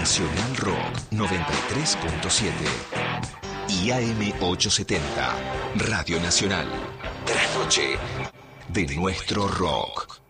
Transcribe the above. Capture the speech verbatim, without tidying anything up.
Nacional Rock noventa y tres punto siete y A M ochocientos setenta, Radio Nacional. La noche de nuestro rock.